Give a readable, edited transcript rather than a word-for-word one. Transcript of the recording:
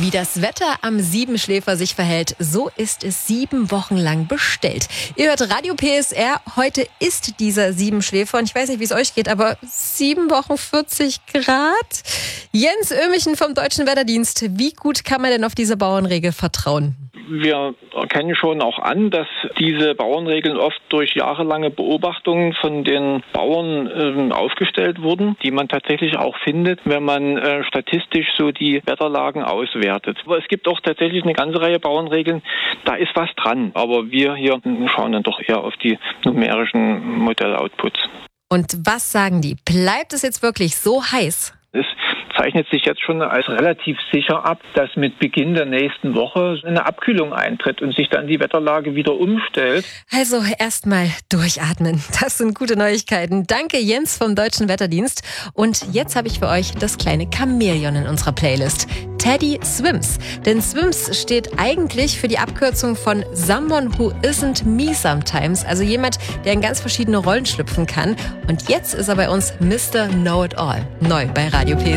Wie das Wetter am Siebenschläfer sich verhält, so ist es 7 Wochen lang bestellt. Ihr hört Radio PSR, heute ist dieser Siebenschläfer und ich weiß nicht, wie es euch geht, aber 7 Wochen 40 Grad? Jens Ömichen vom Deutschen Wetterdienst, wie gut kann man denn auf diese Bauernregel vertrauen? Wir erkennen schon auch an, dass diese Bauernregeln oft durch jahrelange Beobachtungen von den Bauern aufgestellt wurden, die man tatsächlich auch findet, wenn man statistisch so die Wetterlagen auswertet. Aber es gibt auch tatsächlich eine ganze Reihe Bauernregeln, da ist was dran. Aber wir hier schauen dann doch eher auf die numerischen Modelloutputs. Und was sagen die? Bleibt es jetzt wirklich so heiß? Es zeichnet sich jetzt schon als relativ sicher ab, dass mit Beginn der nächsten Woche eine Abkühlung eintritt und sich dann die Wetterlage wieder umstellt. Also erstmal durchatmen. Das sind gute Neuigkeiten. Danke Jens vom Deutschen Wetterdienst. Und jetzt habe ich für euch das kleine Chamäleon in unserer Playlist. Teddy Swims. Denn Swims steht eigentlich für die Abkürzung von Someone Who Isn't Me Sometimes. Also jemand, der in ganz verschiedene Rollen schlüpfen kann. Und jetzt ist er bei uns Mr. Know-It-All. Neu bei Radio PSR.